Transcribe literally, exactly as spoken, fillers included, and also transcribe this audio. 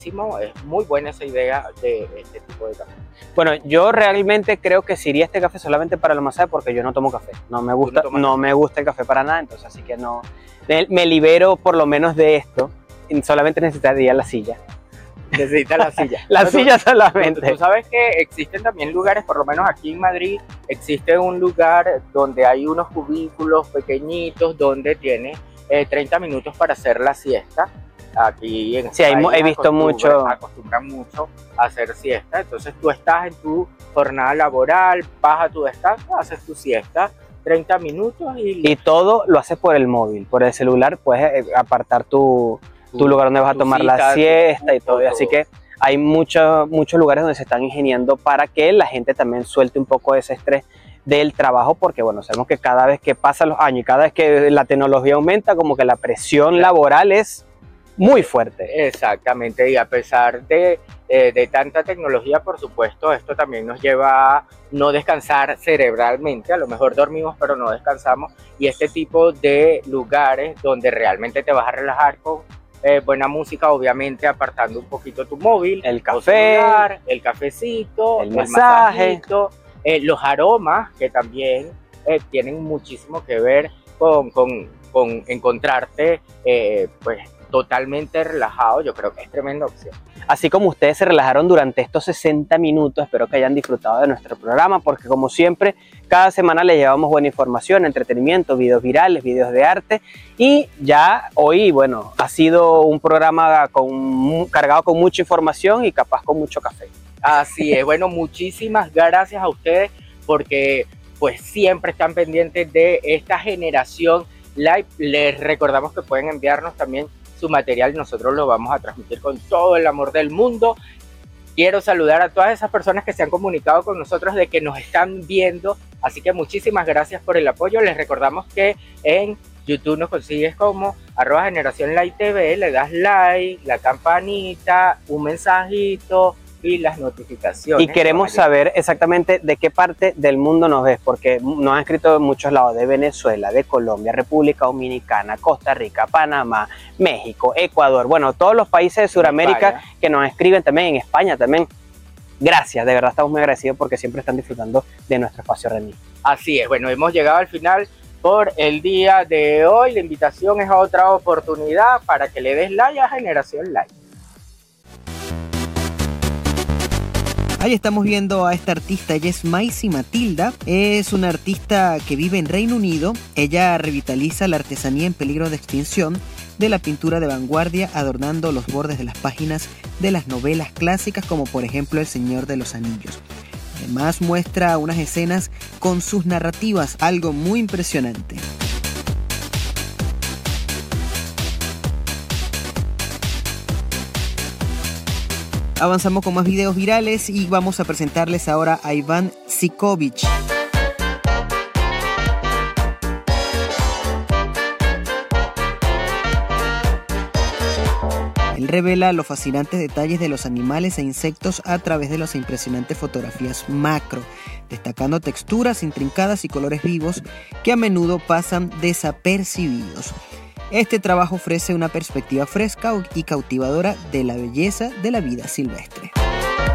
Es muy buena esa idea de este tipo de café. Bueno, yo realmente creo que si iría este café solamente para los masajes porque yo no tomo café. No me gusta, no, no me gusta el café para nada, entonces así que no. Me, me libero por lo menos de esto. Y solamente necesitaría la silla. Necesita la silla. La Pero silla tú, solamente. Tú, tú sabes que existen también lugares, por lo menos aquí en Madrid, existe un lugar donde hay unos cubículos pequeñitos donde tienes eh, treinta minutos para hacer la siesta. Aquí en sí, país he visto mucho. Acostumbran mucho a hacer siesta. Entonces tú estás en tu jornada laboral, vas a tu descanso, haces tu siesta, treinta minutos y... Y todo lo haces por el móvil, por el celular, puedes apartar tu, tu, tu lugar donde vas a tomar cita, la siesta tu, y todo. todo. Así que hay muchos muchos lugares donde se están ingeniando para que la gente también suelte un poco ese estrés del trabajo, porque bueno, sabemos que cada vez que pasan los años y cada vez que la tecnología aumenta, como que la presión laboral es muy fuerte. Exactamente, y a pesar de, eh, de tanta tecnología, por supuesto, esto también nos lleva a no descansar cerebralmente. A lo mejor dormimos pero no descansamos, y este tipo de lugares donde realmente te vas a relajar con eh, buena música, obviamente apartando un poquito tu móvil, el café, celular, el cafecito, el, el masaje, eh, los aromas que también eh, tienen muchísimo que ver con, con, con encontrarte eh, pues totalmente relajado. Yo creo que es tremenda opción. Así como ustedes se relajaron durante estos sesenta minutos, espero que hayan disfrutado de nuestro programa, porque como siempre, cada semana les llevamos buena información, entretenimiento, videos virales, videos de arte, y ya hoy, bueno, ha sido un programa con, cargado con mucha información y capaz con mucho café. Así es, bueno, muchísimas gracias a ustedes, porque pues siempre están pendientes de esta generación live. Les recordamos que pueden enviarnos también su material, nosotros lo vamos a transmitir con todo el amor del mundo. Quiero saludar a todas esas personas que se han comunicado con nosotros de que nos están viendo, así que muchísimas gracias por el apoyo. Les recordamos que en YouTube nos consigues como arroba generación live T V, le das like, la campanita, un mensajito y las notificaciones. Y queremos saber exactamente de qué parte del mundo nos ves, porque nos han escrito de muchos lados, de Venezuela, de Colombia, República Dominicana, Costa Rica, Panamá, México, Ecuador, bueno, todos los países de Sudamérica que nos escriben también, en España también. Gracias, de verdad estamos muy agradecidos porque siempre están disfrutando de nuestro espacio Reni. Así es, bueno, hemos llegado al final por el día de hoy. La invitación es a otra oportunidad para que le des like a Generación Live. Ahí estamos viendo a esta artista, ella es Maisie Matilda, es una artista que vive en Reino Unido. Ella revitaliza la artesanía en peligro de extinción de la pintura de vanguardia, adornando los bordes de las páginas de las novelas clásicas, como por ejemplo El Señor de los Anillos. Además muestra unas escenas con sus narrativas, algo muy impresionante. Avanzamos con más videos virales y vamos a presentarles ahora a Iván Sikovic. Él revela los fascinantes detalles de los animales e insectos a través de las impresionantes fotografías macro, destacando texturas intrincadas y colores vivos que a menudo pasan desapercibidos. Este trabajo ofrece una perspectiva fresca y cautivadora de la belleza de la vida silvestre.